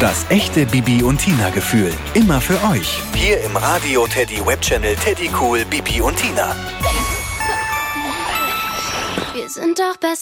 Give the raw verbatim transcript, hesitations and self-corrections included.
Das echte Bibi und Tina Gefühl. Immer für euch. Hier im Radio Teddy Webchannel Teddy Cool Bibi und Tina. Wir sind doch beste